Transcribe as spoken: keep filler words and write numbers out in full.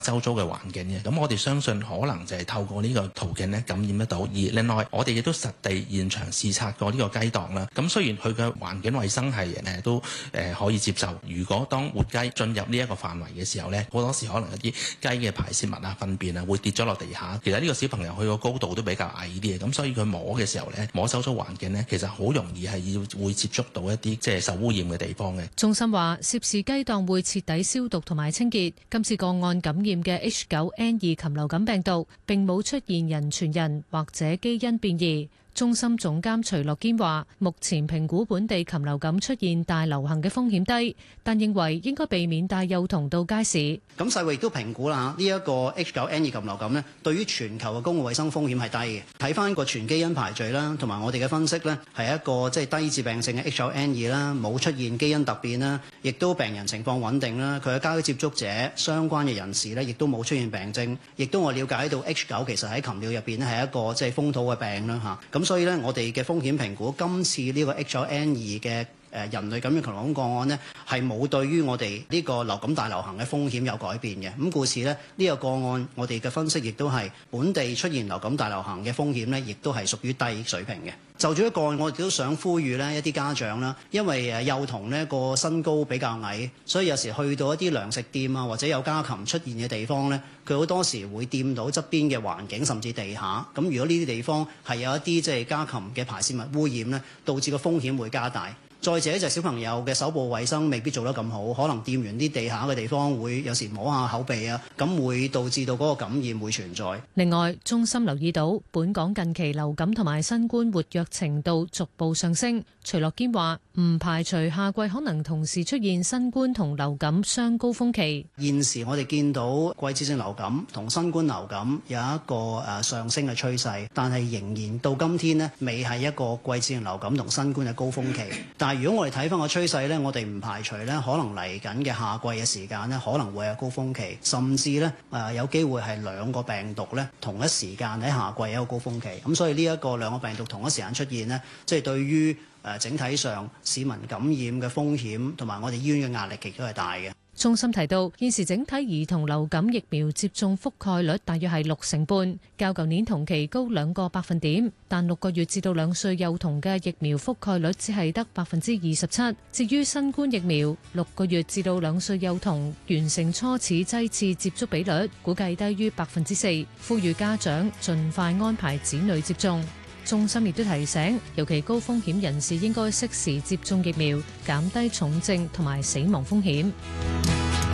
周遭嘅環境嘅。咁我哋相信可能就係透過呢個途徑咧感染得到。而另外我哋亦都實地現場視察過呢個雞檔啦。咁雖然佢嘅環境衛生係誒都誒可以接受，如果當活雞進入呢一個範圍嘅時候咧，好多時可能一啲雞嘅排泄物啊、糞便啊會跌咗落地下。其實呢個小朋友佢個高度都比較矮啲嘅，咁所以佢摸嘅時候咧，摸周遭環境咧，其實好容易係要會接觸到一啲即係受污染嘅地方嘅。 中心話涉事雞檔會徹底消毒同埋清潔。今次個案感染嘅 H 九 N 二禽流感病毒並冇出現人傳人或者基因變異。中心總監徐樂堅話：目前評估本地禽流感出現大流行嘅風險低，但認為應該避免帶幼童到街市。 咁世衛亦都評估啦，呢一個 H 九 N 二禽流感咧，對於全球嘅公共衛生風險係低嘅。睇翻個全基因排序啦，同埋我哋嘅分析咧，係一個即係低致病性嘅 H 九 N 二啦，冇出現基因突變啦，亦都病人情況穩定啦。佢嘅家居接觸者相關嘅人士咧，亦都冇出現病徵，亦都我了解到 H 九其實喺禽鳥入邊咧係一個即係風土嘅病啦嚇。咁所以咧，我哋嘅風險評估今次呢個 H 九 N 二嘅誒人類感染禽流感個案呢，係冇對於我哋呢個流感大流行嘅風險有改變嘅。咁故此呢，呢個個案我哋嘅分析亦都係本地出現流感大流行嘅風險呢，亦都係屬於低水平嘅。就住一個案，我哋都想呼籲呢一啲家長啦，因為誒幼童呢個身高比較矮，所以有時去到一啲糧食店啊，或者有家禽出現嘅地方呢，佢好多時會掂到側邊嘅環境，甚至地下。咁如果呢啲地方係有一啲即係家禽嘅排泄物污染呢，導致個風險會加大。再者就係小朋友嘅手部衛生未必做得咁好，可能掂完啲地下嘅地方會有時摸下口鼻啊，咁會導致到嗰個感染會存在。 另外，中心留意到本港近期流感同埋新冠活躍程度逐步上升。徐樂堅話：唔排除夏季可能同時出現新冠同流感雙高峰期。 現時我哋見到季節性流感同新冠流感有一個誒上升嘅趨勢，但係仍然到今天呢，未係一個季節性流感同新冠嘅高峰期。但係如果我哋睇翻個趨勢咧，我哋唔排除咧，可能嚟緊嘅夏季嘅時間咧，可能會有高峰期，甚至咧誒有機會係兩個病毒咧同一時間喺夏季有一個高峰期。咁所以呢一個兩個病毒同一時間出現呢，即係對於誒整體上市民感染嘅風險同埋我哋醫院嘅壓力亦都係大嘅。 中心提到，現時整體兒童流感疫苗接種覆蓋率大約係六成半，較舊年同期高兩個百分點。但六個月至到兩歲幼童嘅疫苗覆蓋率只係得百分之二十七。至於新冠疫苗，六個月至到兩歲幼童完成初始劑次接觸比率，估計低於百分之四。呼籲家長盡快安排子女接種。中心亦都提醒，尤其高風險人士應該適時接種疫苗，減低重症同埋死亡風險。